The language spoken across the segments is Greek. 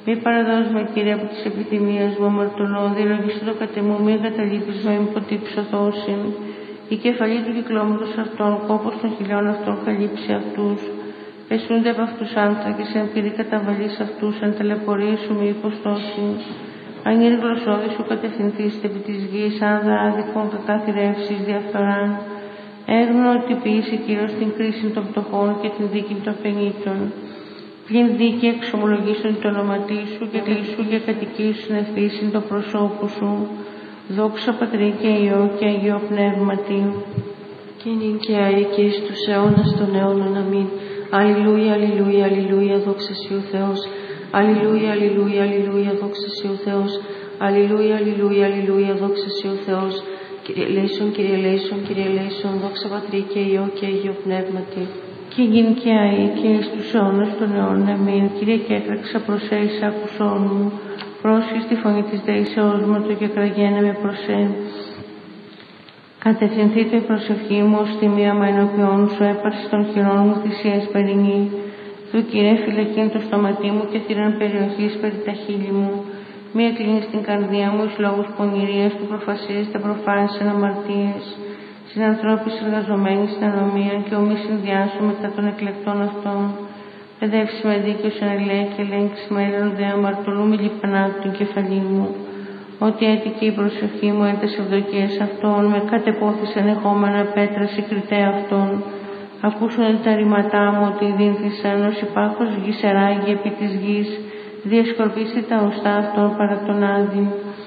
Μη παραδώσουμε, Κύριε, από τις επιθυμίες μου αμαρτωλό, διελογίσου το κατεμού, μη εγκαταλείπεις με υποτύψω δόσιν. Η κεφαλή του κυκλώματος αυτών, κόπος των χιλιών αυτών καλύψει αυτούς. Πεσούνται από αυτούς άνθρακες, εν πυρή καταβαλής αυτούς, εν ταλαιπωρίες σου μη υποστώσει. Αν είναι γλωσσόδη σου κατευθυνθείς επί της γης, αν δα άδικον κακά θηρεύσεις διαφθοράν. Έγνω ότι ποιήσει Κύριος την κρίση των πτωχών και την δίκη των πενήτων. Πλην δίκη εξομολογήσουν το όνοματί σου και κλείσου και κατοικήσουν ευθύσιν το προσώπου σου. Δόξα Πατρί και Υιό και Αγίο Πνεύματι. Και νυν και αεί και εις τους αιώνας των αιώνων. Αμήν. Αλληλούια, αλληλούια, αλληλούια, δόξα Συ ο Θεός. Αλληλούια, αλληλούια, αλληλούια, δόξα Συ ο Θεός. Αλληλούια, αλληλούια, αλληλούια, δόξα Συ ο Θεός. Κύριε ελέησον, Κύριε ελέησον, Κύριε ελέησον, δόξα Πατρί και Υιό και Αγίο Πνεύματι. Και γιν και αεί και εις τους αιώνας των αιώνων. Αμήν. Κύριε, και έκραξα προς εις άκουσόν μου. Πρόσχει στη φωνή της δεήσεώς μου το και κραγένε με προς Κατευθυνθείτε η προσευχή μου ως τιμίαμα ενώπιόν σου, έπαρση των χειρών μου θυσίας περινή. Του Κύριε φυλακήν το στόματί μου και θύραν περιοχής περί τα χείλη μου. Μη εκλείνεις την καρδία μου εις λόγους πονηρίας που προφασίζεται προφάνησαν αμαρτίες. Συνανθρώπης εργαζομένοι στην ανομία και ομοί συνδυάσου μετά των εκλεκτών αυτών. Παιδεύσει με δίκαιος εν ελέη και ελέγξεις με έλλον δε αμαρτωλού μη λιπανάτου την κεφαλή μου. Ότι έτυχε η προσευχή μου εν τες ευδοκίες αυτών, με κατεπόθησαν εχόμενα πέτρα συγκριτέα αυτών. Ακούσουν τα ρήματά μου ότι δίνθησαν ως υπάρχος γης εράγει επί της γης, διασκορπίστη τα οστά αυτών παρά τον άδειν.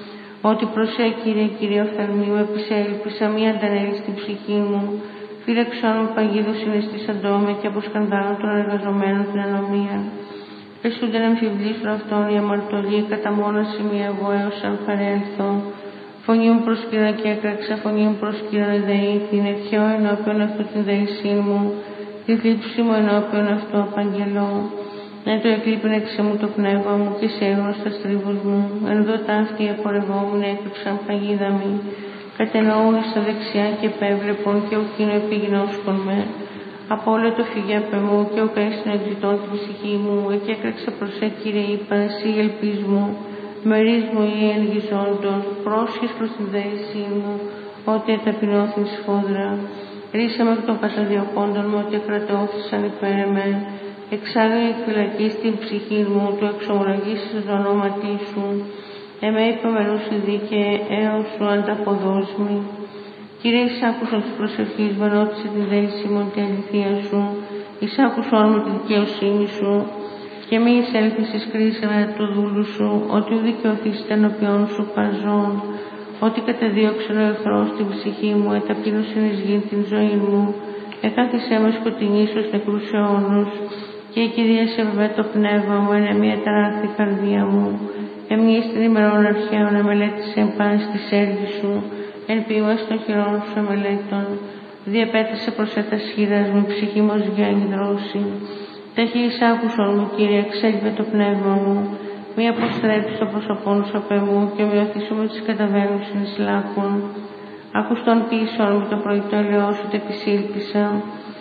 Ότι προσέ, Κύριε, Κύριε οφθαλμίου, επισέλπισα μη αντανέλη στην ψυχή μου. Φύλαξόν μου παγίδος συναισθήσαντό με και από σκανδάλων των εργαζομένων την ανομία. Πεσούνται να αμφιβλήσουν αυτόν οι αμαρτωλοί, κατά μόνα σημεία εγώ έως αν παρέλθω. Φωνή μου προσκύρωνα και έκραξα, φωνή μου προσκύρωνα δεή, την ευχαιώ ενώπιον αυτού την δεήσή μου, τη θλίψη μου ενώπιον αυτού απαγγελώ. Ναι, το εκλείπουν εξ μου το πνεύμα μου και σε έγνωστα στρίβους μου. Εν δω ταύτοι απορρευόμουν, έκρυψαν παγίδα μη. Κατεννοούν στα δεξιά και επέβλεπον και ουκίνο επιγνώσκον με. Από όλο το φυγέπε μου και ο καίστην εξητών την ψυχή μου, εκεί έκραξα προς Κύριε, είπα, εσύ ελπίς μου, μερίς μου ή ελγιζόντων, πρόσχες προς την δέησή μου, ότι εταπεινώθην σφόδρα. Ρίσαμε εκ των καταδιωκόντων μου, ότι εκρατώθησαν υπέρ εμέ. Εξάγει εκ φυλακής την ψυχή μου, του εξομολογήσεις το ονόματί σου. Εμέ υπομερούσι δίκαιε, έως σου ανταποδόσμη. Κύριε, εισάκουσον της προσευχής μου, ενώτισε την δέηση μου την αληθεία σου. Εισάκουσον μου τη δικαιοσύνη σου. Και μη εισέλθεις εις κρίση με το δούλου σου, ότι ου δικαιωθείς ενώπιον σου παζών. Ότι κατεδίωξεν ο εχθρός την ψυχή μου, εταπείνωσεν εις γην την ζωή μου. Εκάθισέ με σκοτεινή στους νεκρούς αιώνους. Και εκηδίασε με το πνεύμα μου, εν μία ταράχθη καρδία μου. Εμείς την ημερών αρχαίων εμελέτησε πάση της έργης σου. Εν ποίημας των χειρών σου εμελέτων. Διαπέτασε προς τα σχήρας μου, ψυχή μου ως γέννη δρόση. Τέχει εισάκουσον μου, Κύριε, εξέλιπε το πνεύμα μου. Μη αποστρέψει το πρόσωπόν σου απ' εμού και μειωθήσω με τις καταβαίνους εις λάκων. Ακουστών ποιησόν μου το πρωί το ελαιό σου τε επισήλπισα.